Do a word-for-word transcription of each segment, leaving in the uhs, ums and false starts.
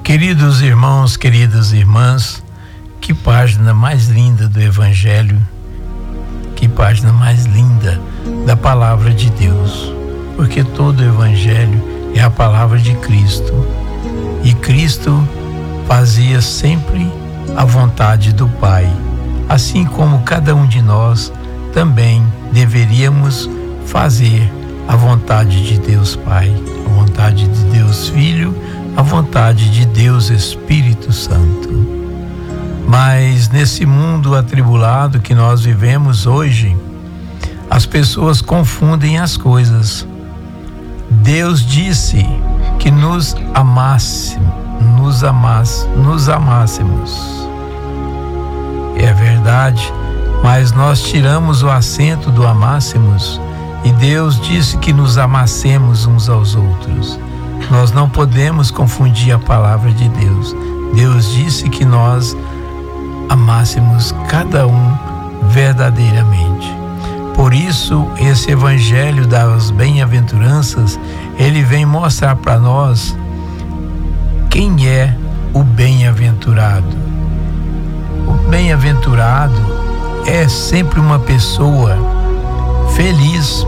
Queridos irmãos, queridas irmãs, que página mais linda do Evangelho, que página mais linda da Palavra de Deus, porque todo o Evangelho é a Palavra de Cristo, e Cristo fazia sempre a vontade do Pai, assim como cada um de nós também deveríamos fazer a vontade de Deus Pai, a vontade de Deus Filho, a vontade de Deus Espírito Santo. Mas nesse mundo atribulado que nós vivemos hoje, as pessoas confundem as coisas. Deus disse que nos amasse, nos amasse, nos amássemos. É verdade, mas nós tiramos o acento do amássemos e Deus disse que nos amassemos uns aos outros. Nós não podemos confundir a palavra de Deus. Deus disse que nós amássemos cada um verdadeiramente. Por isso, esse evangelho das bem-aventuranças, ele vem mostrar para nós quem é o bem-aventurado. O bem-aventurado é sempre uma pessoa feliz.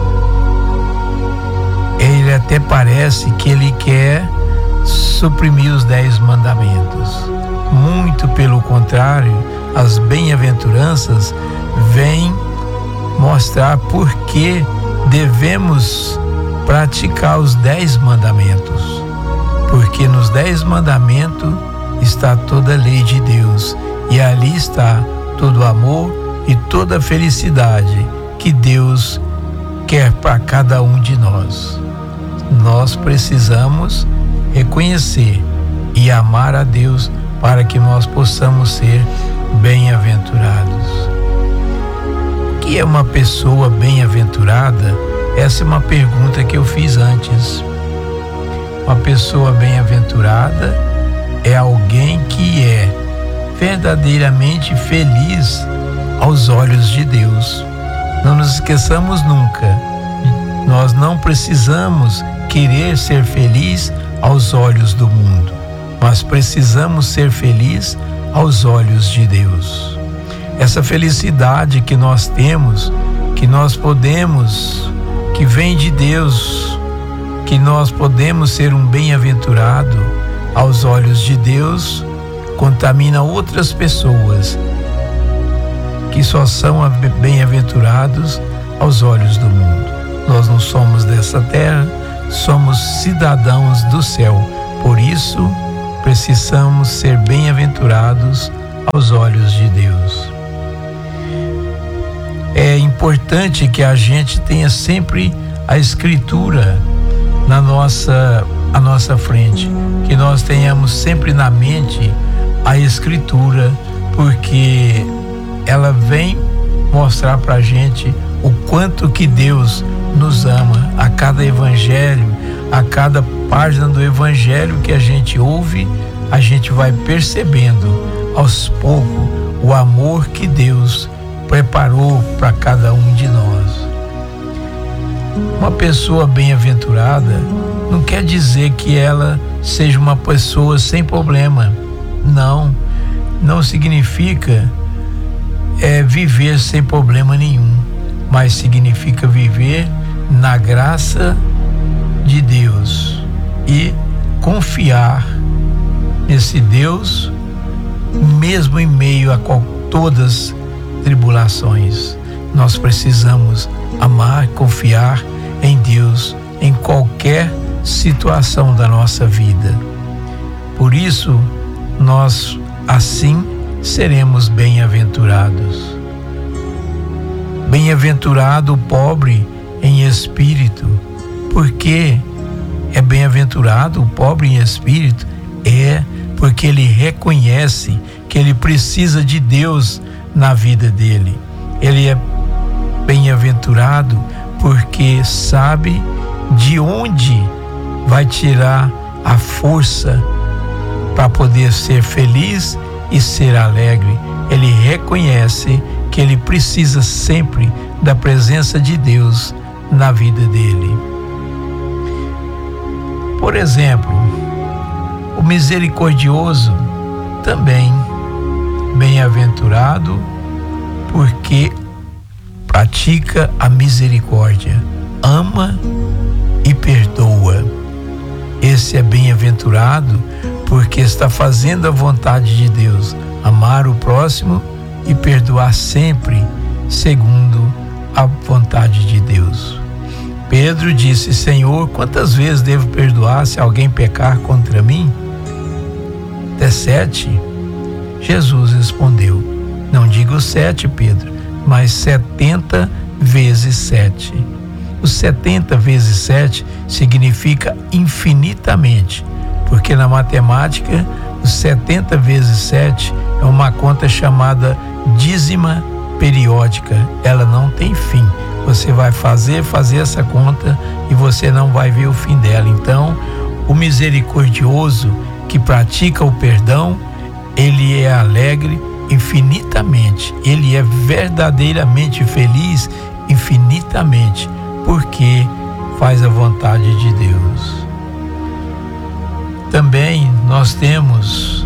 Ele até parece que ele quer suprimir os dez mandamentos. Muito pelo contrário, as bem-aventuranças vêm mostrar por que devemos praticar os dez mandamentos. Porque nos dez mandamentos está toda a lei de Deus, e ali está todo o amor e toda a felicidade que Deus quer para cada um de nós. Nós precisamos reconhecer e amar a Deus para que nós possamos ser bem-aventurados. O que é uma pessoa bem-aventurada? Essa é uma pergunta que eu fiz antes. Uma pessoa bem-aventurada é alguém que é verdadeiramente feliz aos olhos de Deus. Não nos esqueçamos nunca, nós não precisamos querer ser feliz aos olhos do mundo, mas precisamos ser feliz aos olhos de Deus. Essa felicidade que nós temos, que nós podemos, que vem de Deus, que nós podemos ser um bem-aventurado aos olhos de Deus, contamina outras pessoas que só são bem-aventurados aos olhos do mundo. Nós não somos dessa terra, somos cidadãos do céu. Por isso, precisamos ser bem-aventurados aos olhos de Deus. É importante que a gente tenha sempre a Escritura na nossa, à nossa frente, que nós tenhamos sempre na mente a Escritura, porque ela vem mostrar pra gente o quanto que Deus nos ama. A cada evangelho, a cada página do evangelho que a gente ouve, a gente vai percebendo aos poucos o amor que Deus preparou para cada um de nós. Uma pessoa bem-aventurada não quer dizer que ela seja uma pessoa sem problema. Não, não significa é, viver sem problema nenhum, mas significa viver na graça de Deus e confiar nesse Deus, mesmo em meio a qual, todas as tribulações. Nós precisamos amar, confiar em Deus em qualquer situação da nossa vida. Por isso, nós assim seremos bem-aventurados. Bem-aventurado o pobre em espírito. Por que é bem-aventurado o pobre em espírito? É porque ele reconhece que ele precisa de Deus na vida dele. Ele é bem-aventurado porque sabe de onde vai tirar a força para poder ser feliz e ser alegre. Ele reconhece que ele precisa sempre da presença de Deus na vida dele. Por exemplo, O misericordioso também, bem-aventurado, porque pratica a misericórdia, ama e perdoa. Esse é bem-aventurado porque está fazendo a vontade de Deus, amar o próximo e perdoar sempre segundo a vontade de Deus. Pedro disse: Senhor, quantas vezes devo perdoar se alguém pecar contra mim? Até sete? Jesus respondeu: não digo sete, Pedro, mas setenta vezes sete. O setenta vezes sete significa infinitamente, porque na matemática o setenta vezes sete é uma conta chamada dízima periódica. Ela não tem fim. Você vai fazer, fazer essa conta e você não vai ver o fim dela. Então, o misericordioso que pratica o perdão, ele é alegre infinitamente. Ele é verdadeiramente feliz infinitamente, porque faz a vontade de Deus. Também nós temos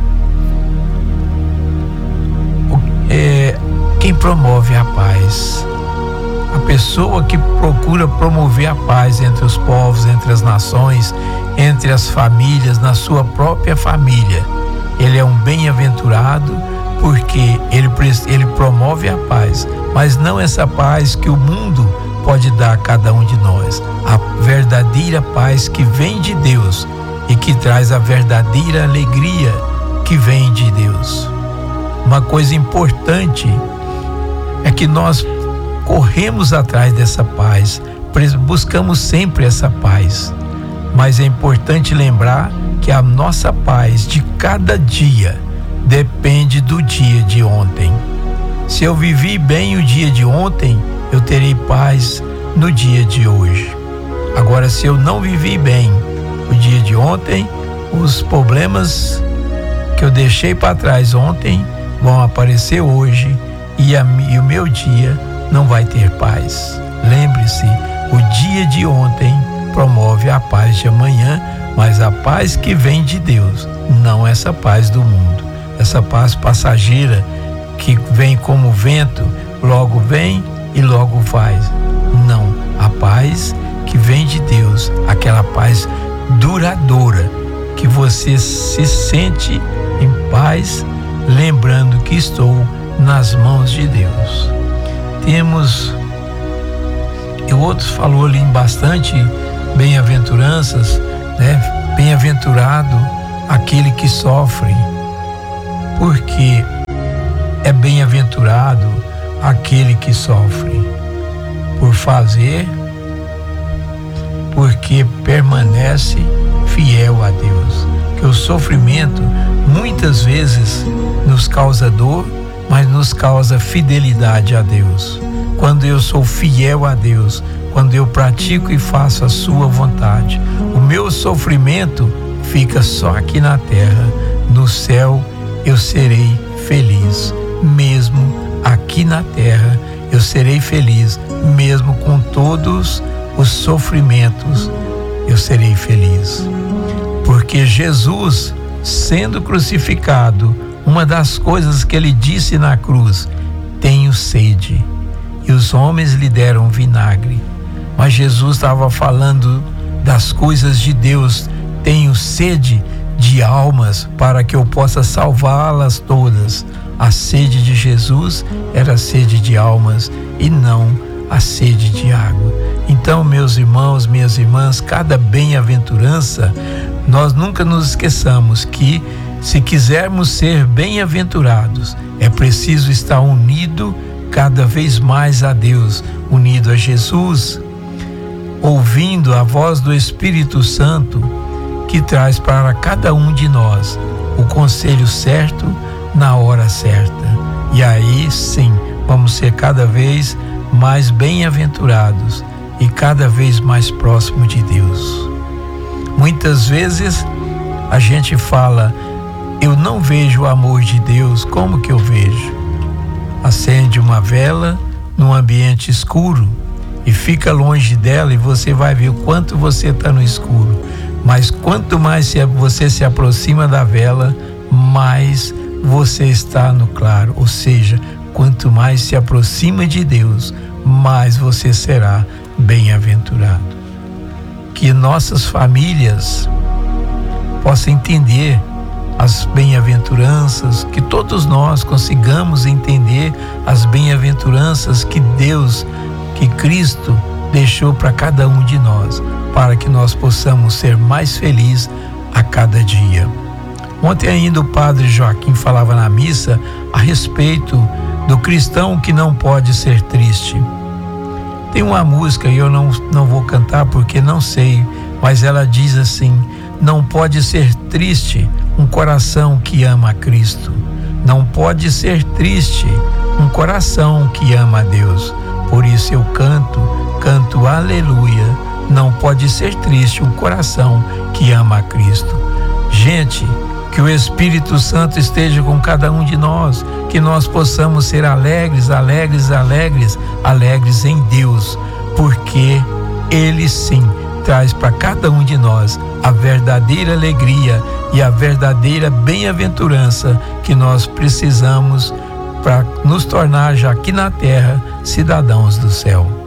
é, quem promove a paz. A pessoa que procura promover a paz entre os povos, entre as nações, entre as famílias, na sua própria família. Ele é um bem-aventurado porque ele, ele promove a paz, mas não essa paz que o mundo pode dar a cada um de nós. A verdadeira paz que vem de Deus e que traz a verdadeira alegria que vem de Deus. Uma coisa importante é que nós corremos atrás dessa paz, buscamos sempre essa paz, mas é importante lembrar que a nossa paz de cada dia depende do dia de ontem. Se eu vivi bem o dia de ontem, eu terei paz no dia de hoje. Agora, se eu não vivi bem o dia de ontem, os problemas que eu deixei para trás ontem vão aparecer hoje e, a, e o meu dia não vai ter paz. Lembre-se, o dia de ontem promove a paz de amanhã, mas a paz que vem de Deus, não essa paz do mundo, essa paz passageira que vem como vento, logo vem e logo vai. Não, a paz que vem de Deus, aquela paz duradoura, que você se sente em paz, lembrando que estou nas mãos de Deus. Temos, e o outro falou ali em bastante bem-aventuranças, né? Bem-aventurado aquele que sofre, porque é bem-aventurado aquele que sofre por fazer, porque permanece fiel a Deus. Que o sofrimento muitas vezes nos causa dor, mas nos causa fidelidade a Deus. Quando eu sou fiel a Deus, quando eu pratico e faço a sua vontade, o meu sofrimento fica só aqui na terra. No céu eu serei feliz, mesmo aqui na terra eu serei feliz, mesmo com todos os sofrimentos eu serei feliz. Porque Jesus, sendo crucificado, uma das coisas que ele disse na cruz: tenho sede. E os homens lhe deram vinagre. Mas Jesus estava falando das coisas de Deus. Tenho sede de almas para que eu possa salvá-las todas. A sede de Jesus era a sede de almas e não a sede de água. Então, meus irmãos, minhas irmãs, cada bem-aventurança, nós nunca nos esqueçamos que, se quisermos ser bem-aventurados, é preciso estar unido cada vez mais a Deus, unido a Jesus, ouvindo a voz do Espírito Santo, que traz para cada um de nós o conselho certo na hora certa. E aí sim, vamos ser cada vez mais bem-aventurados e cada vez mais próximo de Deus. Muitas vezes a gente fala: eu não vejo o amor de Deus. Como que eu vejo? Acende uma vela num ambiente escuro e fica longe dela e você vai ver o quanto você está no escuro. Mas quanto mais você se aproxima da vela, mais você está no claro. Ou seja, quanto mais se aproxima de Deus, mais você será bem-aventurado. Que nossas famílias possam entender as bem-aventuranças, que todos nós consigamos entender as bem-aventuranças que Deus, que Cristo deixou para cada um de nós, para que nós possamos ser mais felizes a cada dia. Ontem ainda o padre Joaquim falava na missa a respeito do cristão que não pode ser triste. Tem uma música, e eu não, não vou cantar porque não sei, mas ela diz assim: não pode ser triste um coração que ama a Cristo. Não pode ser triste um coração que ama a Deus. Por isso eu canto, canto aleluia. Não pode ser triste um coração que ama a Cristo. Gente, que o Espírito Santo esteja com cada um de nós, que nós possamos ser alegres, alegres, alegres, alegres em Deus, porque Ele sim traz para cada um de nós a verdadeira alegria e a verdadeira bem-aventurança que nós precisamos para nos tornar já aqui na terra cidadãos do céu.